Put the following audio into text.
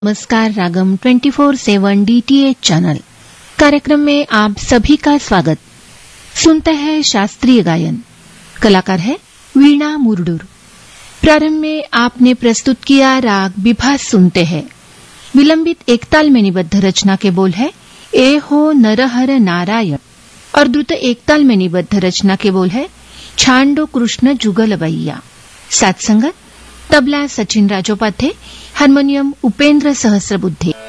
नमस्कार रागम 24/7 DTH channel कार्यक्रम में आप सभी का स्वागत। सुनते हैं शास्त्रीय गायन। कलाकार है वीणा मुरडूर। प्रारंभ में आपने प्रस्तुत किया राग विभास सुनते हैं। विलंबित एकताल में निबद्ध रचना के बोल है ए हो नरहर नारायण और द्रुत एकताल में निबद्ध रचना के बोल है छांडो कृष्ण जुगलबैया। साथ संगत तबला सचिन राजोपाध्याय, हारमोनियम उपेंद्र सहस्रबुद्धे।